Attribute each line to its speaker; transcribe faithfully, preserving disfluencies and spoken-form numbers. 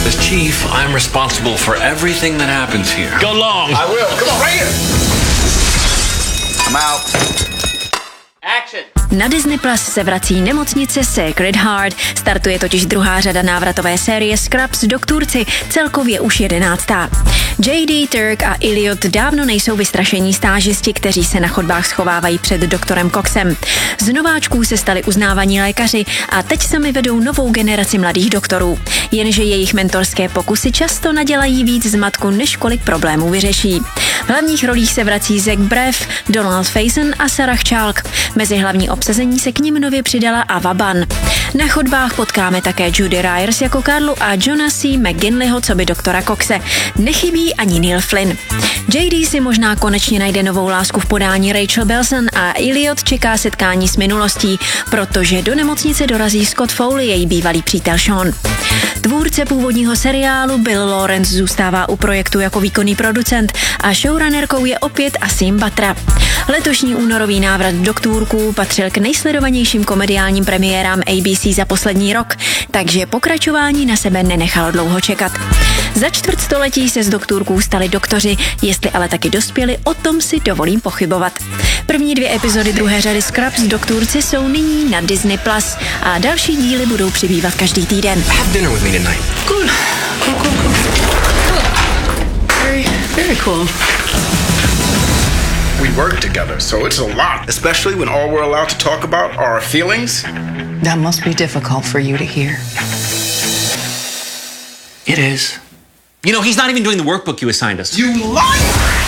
Speaker 1: As chief, I'm responsible for everything that happens here.
Speaker 2: Go long.
Speaker 3: I will. Come on, right here. I'm out.
Speaker 4: Action.
Speaker 5: Na Disney Plus se vrací Nemocnice Sacred Heart. Startuje totiž druhá řada návratové série Scrubs Doktorci, celkově už jedenáctá. J D, Turk a Elliot dávno nejsou vystrašení stážisti, kteří se na chodbách schovávají před doktorem Coxem. Z nováčků se stali uznávaní lékaři a teď sami vedou novou generaci mladých doktorů. Jenže jejich mentorské pokusy často nadělají víc zmatku, než kolik problémů vyřeší. V hlavních rolích se vrací Zach Braff, Donald Faison a Sarah Chalk. Mezi hlavní obsazení se k nim nově přidala Ava Bunn. Na chodbách potkáme také Judy Ryers jako Karlu a Johna C. McGinleyho coby doktora Coxe. Nechybí ani Neil Flynn. J D si možná konečně najde novou lásku v podání Rachel Bilson a Elliot čeká setkání s minulostí, protože do nemocnice dorazí Scott Foley, její bývalý přítel Sean. Tvůrce původního seriálu Bill Lawrence zůstává u projektu jako výkonný producent a showrunnerkou je opět Asim Batra. Letošní únorový návrat Doktorků patřil k nejsledovanějším komediálním premiérám A B C za poslední rok, takže pokračování na sebe nenechalo dlouho čekat. Za čtvrtstoletí se z Doktorků stali doktoři, jestli ale taky dospěli, o tom si dovolím pochybovat. První dvě epizody druhé řady Scrubs Doktorci jsou nyní na Disney Plus a další díly budou přibývat každý týden.
Speaker 1: Have dinner with me tonight.
Speaker 4: Cool. Cool, cool, cool. Very, very cool.
Speaker 3: We work together, so it's a lot, especially when all we're allowed to talk about are our feelings.
Speaker 6: That must be difficult for you to hear.
Speaker 2: It is. You know, he's not even doing the workbook you assigned us.
Speaker 3: You liar!